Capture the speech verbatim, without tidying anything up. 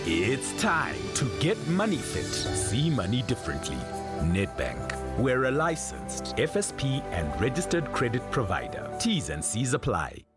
It's time to get money fit. See money differently. Nedbank. We're a licensed F S P and registered credit provider. T's and C's apply.